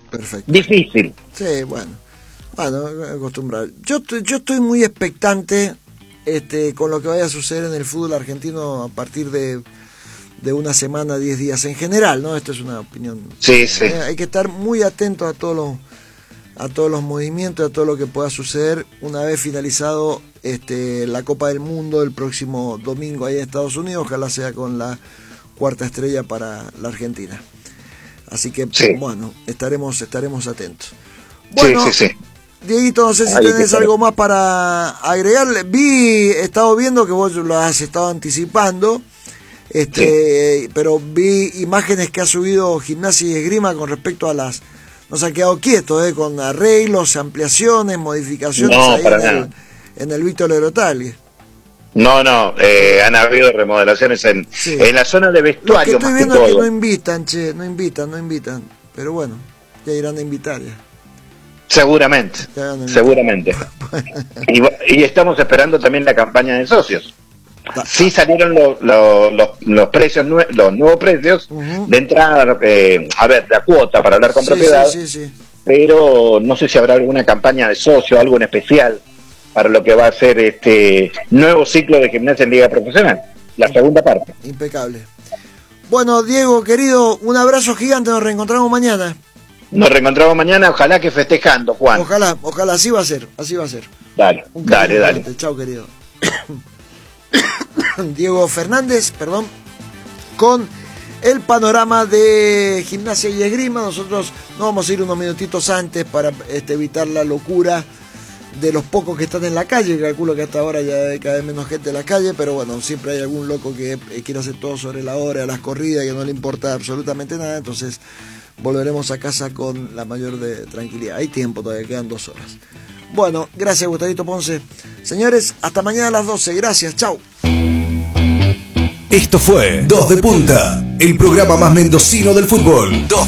Perfecto. Difícil. Sí, bueno, acostumbrar. Yo estoy muy expectante con lo que vaya a suceder en el fútbol argentino a partir de una semana, 10 días en general, ¿no? Esto es una opinión. Sí, sí. Hay que estar muy atentos a todos los movimientos, a todo lo que pueda suceder una vez finalizado la Copa del Mundo el próximo domingo ahí en Estados Unidos. Ojalá sea con la cuarta estrella para la Argentina. Así que, sí. Bueno, estaremos atentos. Bueno, sí. Dieguito, no sé si tenés algo más para agregarle. He estado viendo que vos lo has estado anticipando, pero vi imágenes que ha subido Gimnasia y Esgrima con respecto a las... No se ha quedado quieto, con arreglos, ampliaciones, modificaciones en el Víctor Legrotaglie. No, han habido remodelaciones en la zona de vestuario. Lo que estoy viendo es que no invitan, pero bueno, ya irán a invitar ya. Seguramente. Y estamos esperando también la campaña de socios. Sí salieron los precios, los nuevos precios de entrada, de la cuota para hablar con propiedad. Sí. Pero no sé si habrá alguna campaña de socios, algo en especial para lo que va a ser este nuevo ciclo de Gimnasia en Liga Profesional, la segunda parte. Impecable. Bueno, Diego, querido, un abrazo gigante, nos reencontramos mañana. Ojalá que festejando, Juan. Ojalá, así va a ser. Dale. Chao, querido. Diego Fernández, con el panorama de Gimnasia y Esgrima. Nosotros nos vamos a ir unos minutitos antes para evitar la locura de los pocos que están en la calle. Calculo que hasta ahora ya hay cada vez menos gente en la calle, pero bueno, siempre hay algún loco que quiere hacer todo sobre la hora, las corridas, que no le importa absolutamente nada. Entonces volveremos a casa con la mayor de tranquilidad. Hay tiempo, todavía quedan 2 horas. Bueno, gracias, Gustavito Ponce. Señores, hasta mañana a las 12. Gracias, chau. Esto fue 2 de Punta, el programa más mendocino del fútbol. 2